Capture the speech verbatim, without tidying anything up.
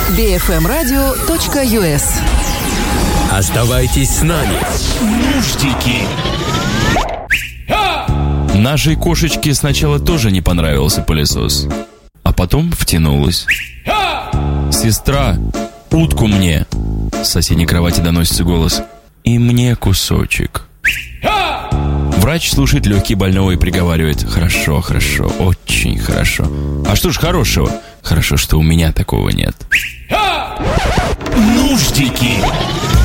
би эф эм радио точка ю эс. Оставайтесь с нами. Нуждики. Нашей кошечке сначала тоже не понравился пылесос, а потом втянулась. «Сестра, утку мне!» С соседней кровати доносится голос. «И мне кусочек». Врач слушает легкие больного и приговаривает: «Хорошо, хорошо, очень хорошо». «А что ж хорошего?» «Хорошо, что у меня такого нет». Нуждики.